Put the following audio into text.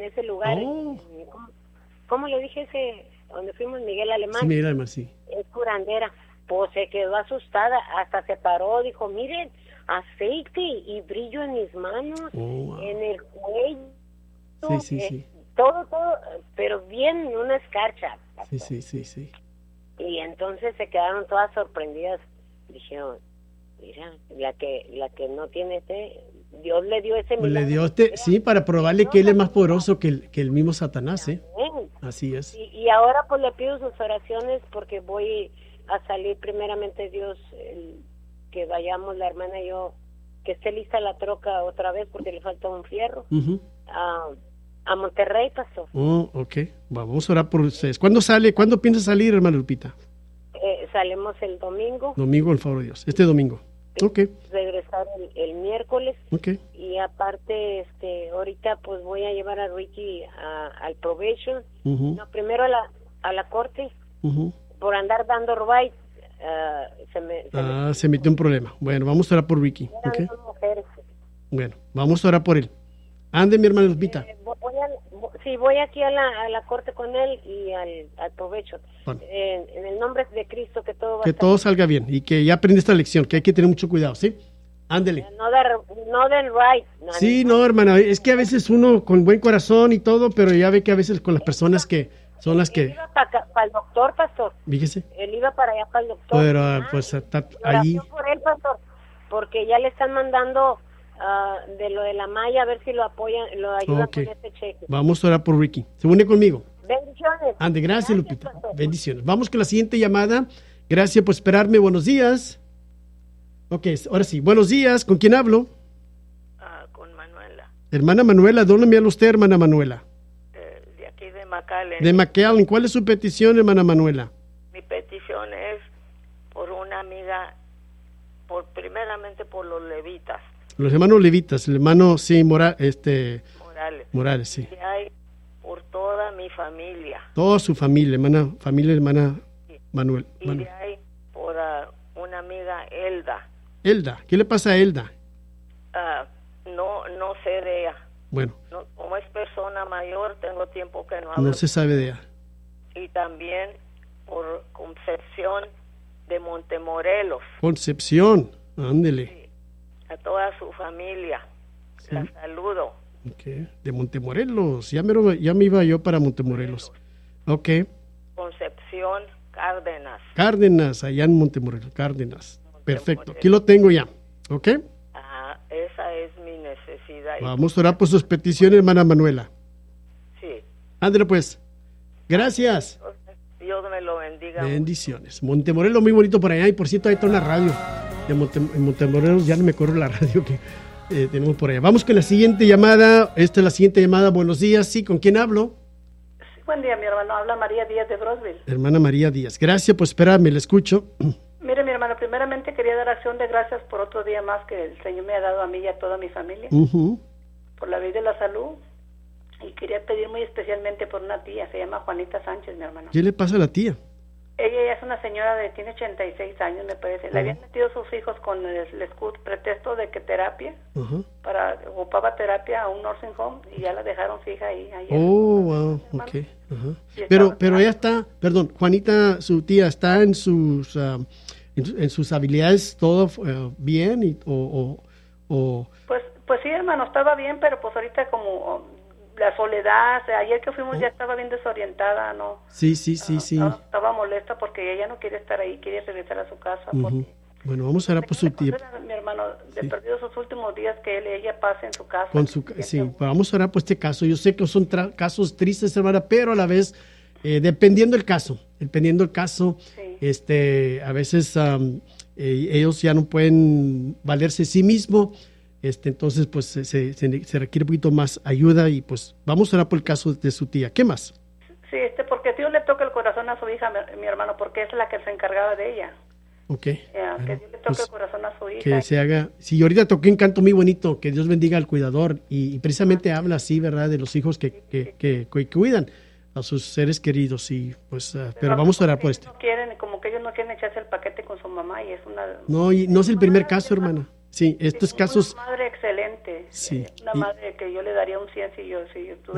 ese lugar. Oh. ¿Cómo le dije ese? Donde fuimos, Miguel Alemán. Sí, Miguel Alemán, sí. Es curandera. Pues se quedó asustada, hasta se paró, dijo, miren, aceite y brillo en mis manos, Wow. en el cuello. Sí. Todo, pero bien una escarcha. Sí. Y entonces se quedaron todas sorprendidas. Dijeron, mira, la que no tiene Dios le dio ese Pues milagro. le dio sí, para probarle que él es más poderoso que el mismo Satanás, ¿eh? Amén. Así es. Y ahora pues le pido sus oraciones porque voy a salir primeramente Dios, que vayamos la hermana y yo, que esté lista la troca otra vez porque le falta un fierro. Uh-huh. A Monterrey, pastor. Oh, ok. Vamos a orar por ustedes. ¿Cuándo sale? ¿Cuándo piensa salir, hermana Lupita? Salimos el domingo. Domingo, el favor de Dios. Este domingo. Ok. Regresar el miércoles. Ok. Y aparte, ahorita pues voy a llevar a Ricky al probation. Uh-huh. No, primero a la corte. Uh-huh. Por andar dando right. Se metió un problema. Bueno, vamos a orar por Ricky. Okay. Bueno, vamos a orar por él. Ande, mi hermana Lupita. Voy aquí a la corte con él y al provecho. Bueno. En el nombre de Cristo, que todo va que todo salga bien y que ya aprende esta lección, que hay que tener mucho cuidado, ¿sí? Ándele. No del right. Sí, no, hermana, es que a veces uno con buen corazón y todo, pero ya ve que a veces con las personas que son las que... Él iba para el doctor, pastor. Fíjese. Él iba para allá para el doctor. Pero pues está ahí. Por él, pastor, porque ya le están mandando de lo de la malla, a ver si lo apoyan, lo ayudan con este cheque. Vamos a orar por Ricky. ¿Se une conmigo? Bendiciones. Ande, gracias Lupita. Pastor. Bendiciones. Vamos con la siguiente llamada. Gracias por esperarme. Buenos días. Ok, ahora sí. Buenos días. ¿Con quién hablo? Con Manuela. Hermana Manuela, ¿dónde me habla usted, hermana Manuela? De aquí de McAllen. De McAllen. ¿Cuál es su petición, hermana Manuela? Mi petición es por una amiga, primeramente por los levitas. Los hermanos levitas, el hermano, sí, Morales, sí. Y hay por toda mi familia. Toda su familia, hermana Manuel. Y de ahí por una amiga, Elda. Elda, ¿qué le pasa a Elda? No sé de ella. Bueno. No, como es persona mayor, tengo tiempo que no hablo. No se sabe de ella. Y también por Concepción de Montemorelos. Concepción, ándele. Sí. A toda su familia. Sí. La saludo. Okay. De Montemorelos. Ya me iba yo para Montemorelos. Ok. Concepción Cárdenas. Cárdenas, allá en Montemorelos. Cárdenas. Perfecto. Aquí lo tengo ya. ¿Ok? Esa es mi necesidad. Vamos a orar por sus peticiones, hermana Manuela. Sí. Ándale pues. Gracias. Dios me lo bendiga. Bendiciones. Montemorelos, muy bonito por allá. Y por cierto, ahí está una radio. En Montemorelos ya no me acuerdo la radio que tenemos por allá. Vamos con la siguiente llamada. Esta es la siguiente llamada. Buenos días. Sí, ¿con quién hablo? Sí, buen día, mi hermano. Habla María Díaz de Brosville. Hermana María Díaz. Gracias por esperarme. Le escucho. Mire, mi hermano, primeramente quería dar acción de gracias por otro día más que el Señor me ha dado a mí y a toda mi familia. Uh-huh. Por la vida y la salud. Y quería pedir muy especialmente por una tía. Se llama Juanita Sánchez, mi hermano. ¿Qué le pasa a la tía? Ella es una señora tiene 86 años, me parece. Le habían metido sus hijos con el pretexto de que terapia, ocupaba terapia a un nursing home y ya la dejaron fija ahí. Oh, wow, ok. Uh-huh. Pero ella está, perdón, Juanita, su tía, ¿está en sus habilidades todo bien? Pues sí, hermano, estaba bien, pero pues ahorita como... la soledad, ayer que fuimos ya estaba bien desorientada, ¿no? Sí. Estaba molesta porque ella no quiere estar ahí, quiere regresar a su casa. Uh-huh. Bueno, vamos a hablar por su tiempo. Mi hermano, perdido sus últimos días que ella pase en su casa. Vamos a hablar por este caso. Yo sé que son casos tristes, hermana, pero a la vez, dependiendo del caso, a veces ellos ya no pueden valerse sí mismos. Entonces pues se requiere un poquito más ayuda y pues vamos a hablar por el caso de su tía. ¿Qué más? Sí, porque Dios le toca el corazón a su hija, mi hermano, porque es la que se encargaba de ella. Okay. Que Dios le toque el corazón a su hija. Que se haga. Sí, ahorita toqué un canto muy bonito, que Dios bendiga al cuidador y precisamente habla así, ¿verdad? De los hijos que cuidan a sus seres queridos y pues, pero vamos a orar por esto. Como que ellos no quieren echarse el paquete con su mamá y es una. No, y no es el primer caso, hermana. Sí, estos casos... Una madre excelente. Sí. Una madre que yo le daría un 100 si yo tuve